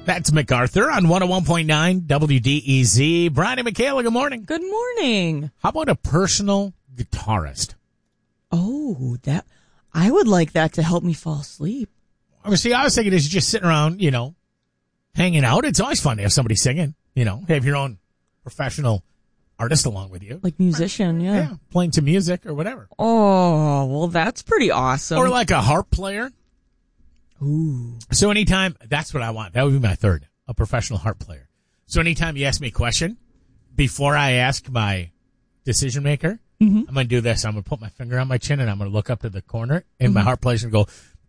That's MacArthur on 101.9 WDEZ. Brian and Michaela, good morning. Good morning. How about a personal guitarist? Oh, I would like that to help me fall asleep. I was thinking is just sitting around, hanging out. It's always fun to have somebody singing, have your own professional artist along with you. Like musician, yeah. Playing some music or whatever. Oh, well, that's pretty awesome. Or like a harp player. Ooh. So anytime, that's what I want. That would be my third, a professional harp player. So anytime you ask me a question, before I ask my decision maker, I'm going to do this. I'm going to put my finger on my chin and I'm going to look up to the corner and my harp player's going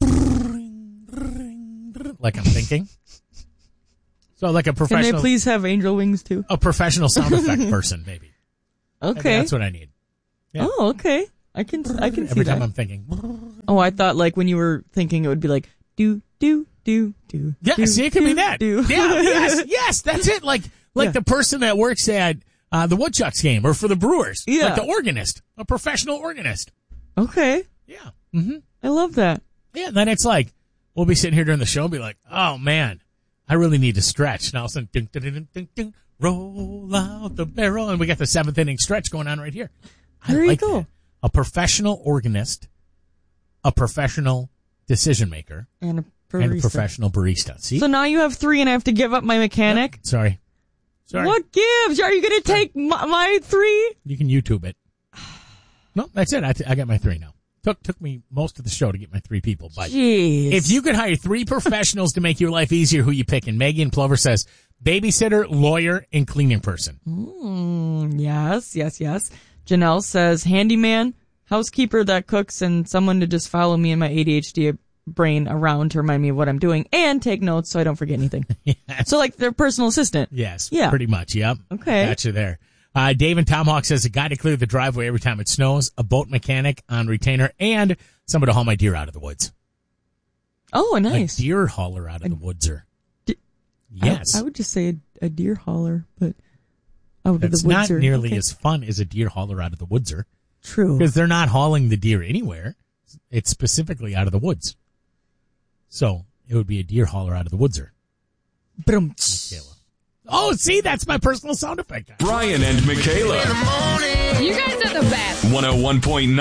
to go like I'm thinking. So like a professional. Can they please have angel wings too? A professional sound effect person, maybe. Okay. That's what I need. Yeah. Oh, okay. I can see Every time that. I'm thinking. Oh, I thought like when you were thinking it would be like do. Yeah, see, it could be that. Do. Yeah, yes, that's it. Like the person that works at the Woodchucks game or for the Brewers. Yeah. Like the organist, a professional organist. Okay. Yeah. I love that. Yeah, and then it's like, we'll be sitting here during the show and be like, oh, man, I really need to stretch. And all of a sudden, ding, ding, ding, ding, ding, roll out the barrel. And we got the 7th inning stretch going on right here. There you go. That. A professional organist, a professional decision maker, And a professional barista. See? So now you have 3 and I have to give up my mechanic? Yep. Sorry. What gives? Are you going to take my 3? You can YouTube it. No, that's it. I got my 3 now. Took me most of the show to get my 3 people. But Jeez. if you could hire 3 professionals to make your life easier, who you picking? Megan Plover says babysitter, lawyer, and cleaning person. Yes. Janelle says handyman, housekeeper that cooks, and someone to just follow me and my ADHD brain around to remind me of what I'm doing and take notes so I don't forget anything. Yes. So like their personal assistant. Yes. Yeah. Pretty much. Yep. Okay. Got you there. Dave and Tomahawk says a guy to clear the driveway every time it snows, a boat mechanic on retainer, and somebody to haul my deer out of the woods. Oh, nice. A deer hauler out of the woodser. Yes. I would just say a deer hauler, but out of the It's woodser. not nearly as fun as a deer hauler out of the woodser. True. Because they're not hauling the deer anywhere. It's specifically out of the woods. So it would be a deer hauler out of the woodser. Brum. Michaela. Oh, see, that's my personal sound effect. Brian and Michaela. In the morning. You guys are the best. 101.9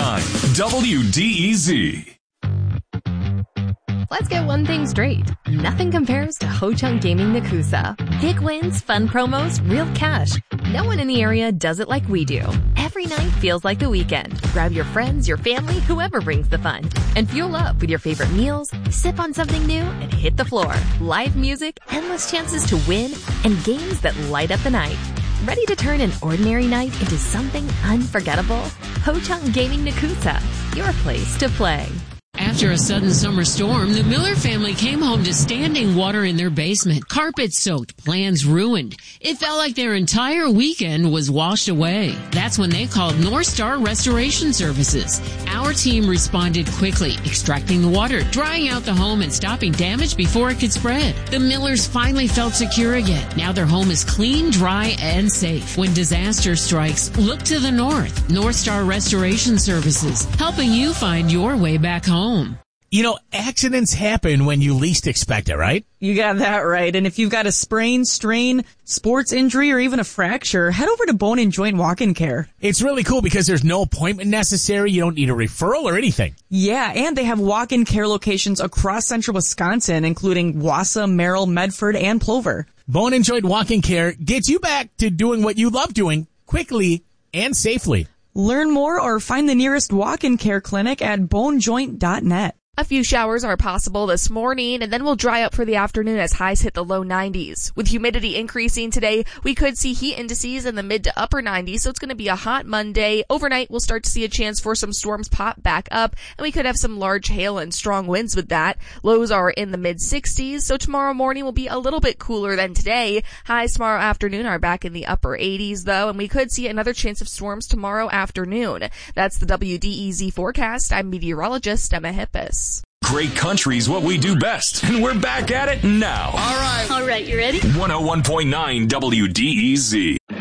WDEZ. Let's get one thing straight. Nothing compares to Ho Chunk Gaming Nakusa. Big wins, fun promos, real cash. No one in the area does it like we do. Every night feels like the weekend. Grab your friends, your family, whoever brings the fun. And fuel up with your favorite meals, sip on something new, and hit the floor. Live music, endless chances to win, and games that light up the night. Ready to turn an ordinary night into something unforgettable? Ho Chunk Gaming Nakusa, your place to play. After a sudden summer storm, the Miller family came home to standing water in their basement, carpet soaked, plans ruined. It felt like their entire weekend was washed away. That's when they called North Star Restoration Services. Our team responded quickly, extracting the water, drying out the home, and stopping damage before it could spread. The Millers finally felt secure again. Now their home is clean, dry, and safe. When disaster strikes, look to the north. North Star Restoration Services, helping you find your way back home. Accidents happen when you least expect it, right? You got that right. And if you've got a sprain, strain, sports injury, or even a fracture, head over to Bone and Joint Walk-In Care. It's really cool because there's no appointment necessary. You don't need a referral or anything. Yeah, and they have walk-in care locations across central Wisconsin, including Wausau, Merrill, Medford, and Plover. Bone and Joint Walk-In Care gets you back to doing what you love doing quickly and safely. Learn more or find the nearest walk-in care clinic at bonejoint.net. A few showers are possible this morning, and then we'll dry up for the afternoon as highs hit the low 90s. With humidity increasing today, we could see heat indices in the mid to upper 90s, so it's going to be a hot Monday. Overnight, we'll start to see a chance for some storms pop back up, and we could have some large hail and strong winds with that. Lows are in the mid 60s, so tomorrow morning will be a little bit cooler than today. Highs tomorrow afternoon are back in the upper 80s, though, and we could see another chance of storms tomorrow afternoon. That's the WDEZ forecast. I'm meteorologist Emma Hippis. Great country's what we do best, and we're back at it now. All right, you ready? 101.9 WDEZ.